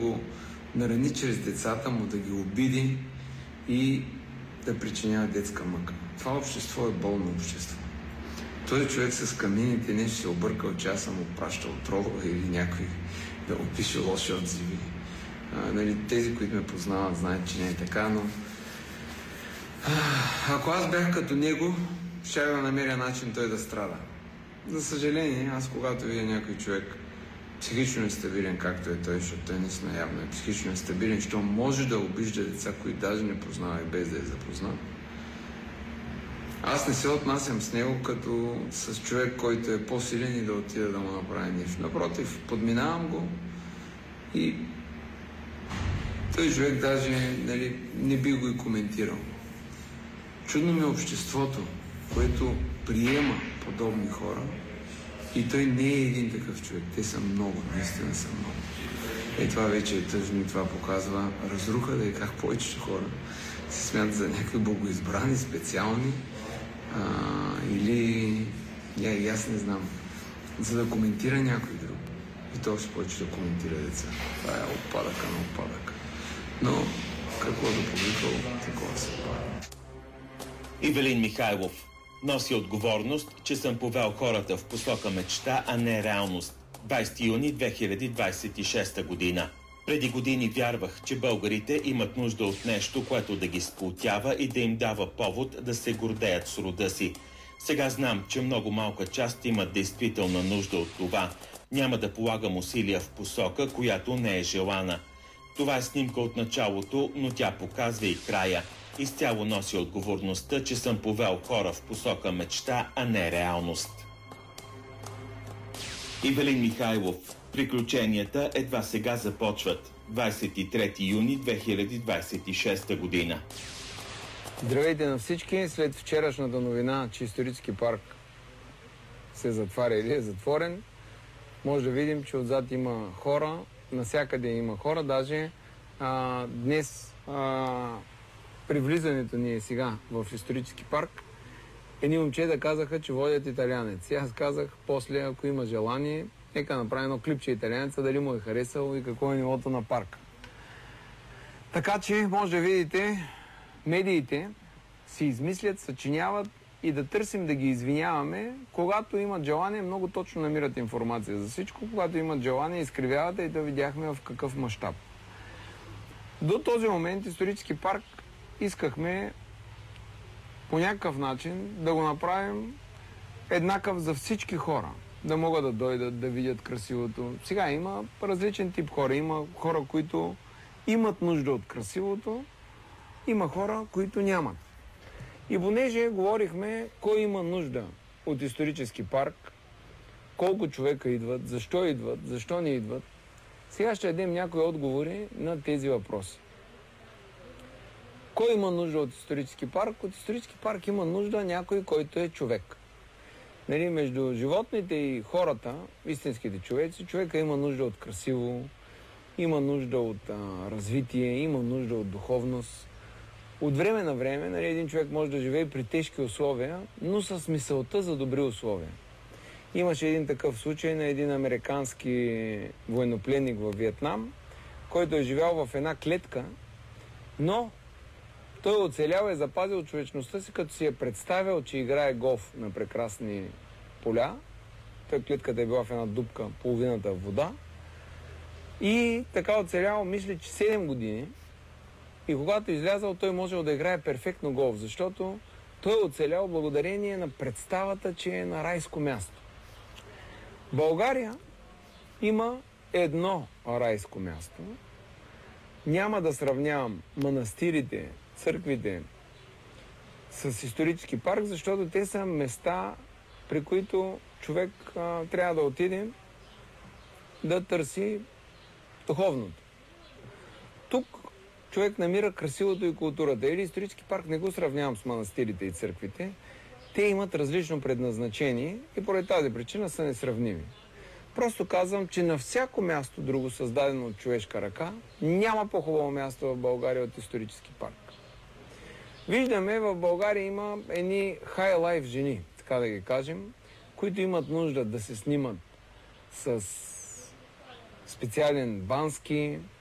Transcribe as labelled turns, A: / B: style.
A: го нарани чрез децата му, да ги обиди и да причинява детска мъка. Това общество е болно общество. Този човек с камините не ще се объркал, че аз съм опращал тролове или някой да опише лоши отзиви. Тези, които ме познават, знаят, че не е така, но ако аз бях като него, ще да намеря начин той да страда. За съжаление, аз когато видя някой човек психично нестабилен, както е той, защото той наистина явно е психично нестабилен, защото може да обижда деца, които даже не познава и без да е запознат. Аз не се отнасям с него като с човек, който е по-силен и да отида да му направи нещо. Напротив, подминавам го и той човек даже не би го и коментирал. Чудно ми е обществото, което приема подобни хора и той не е един такъв човек. Те са много, наистина са много. Това вече е тъжно и това показва разруха, да и как повечето хора се смятат за някакви богоизбрани, специални или аз не знам, за да коментира някой друг. И то още повече да коментира деца. Това е опадъка на опадъка. Но каквото повикал, такова се пада.
B: Ивелин Михайлов: носи отговорност, че съм повел хората в посока мечта, а не реалност. 20 юни 2026 година. Преди години вярвах, че българите имат нужда от нещо, което да ги сплотява и да им дава повод да се гордеят с рода си. Сега знам, че много малка част имат действителна нужда от това. Няма да полагам усилия в посока, която не е желана. Това е снимка от началото, но тя показва и края. Изцяло носи отговорността, че съм повел хора в посока мечта, а не реалност. Ивелин Михайлов: приключенията едва сега започват. 23 юни 2026 година.
C: Здравейте на всички! След вчерашната новина, че исторически парк се затваря или е затворен, може да видим, че отзад има хора, насякъде има хора. Даже днес при влизането ни сега в исторически парк, едни момчета казаха, че водят италианец. И аз казах, после, ако има желание, нека направи едно клипче италианеца, дали му е харесал и какво е нивото на парка. Така че, може да видите, медиите си измислят, съчиняват и да търсим да ги извиняваме. Когато имат желание, много точно намират информация за всичко. Когато имат желание, изкривяват и да видяхме в какъв мащаб. До този момент исторически парк искахме по някакъв начин да го направим еднакъв за всички хора. Да могат да дойдат, да видят красивото. Сега има различен тип хора. Има хора, които имат нужда от красивото. Има хора, които нямат. И понеже говорихме кой има нужда от исторически парк, колко човека идват, защо не идват, сега ще дадем някои отговори на тези въпроси. Кой има нужда от исторически парк? От исторически парк има нужда някой, който е човек. Между животните и хората, истинските човеци, човека има нужда от красиво, има нужда от развитие, има нужда от духовност. От време на време един човек може да живее при тежки условия, но с мисълта за добри условия. Имаше един такъв случай на един американски военнопленник във Виетнам, който е живял в една клетка, но той оцелял и запазил човечността си, като си е представил, че играе голф на прекрасни поля. Той клетката е била в една дупка, половината вода. И така оцелял, мисля, че 7 години. И когато излязъл, той можел да играе перфектно голф, защото той е оцелял благодарение на представата, че е на райско място. В България има едно райско място. Няма да сравнявам манастирите, църквите с исторически парк, защото те са места, при които човек трябва да отиде да търси духовното. Тук човек намира красивото и културата. Или исторически парк не го сравнявам с манастирите и църквите. Те имат различно предназначение и поради тази причина са несравними. Просто казвам, че на всяко място друго, създадено от човешка ръка, няма по-хубаво място в България от исторически парк. Виждаме, в България има едни хай-лайф жени, така да ги кажем, които имат нужда да се снимат с специален бански,